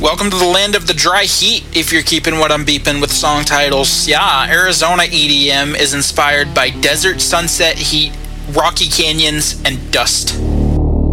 welcome to the land of the dry heat, if you're keeping what I'm beeping with song titles. Yeah, Arizona EDM is inspired by desert, sunset heat, rocky canyons, and dust.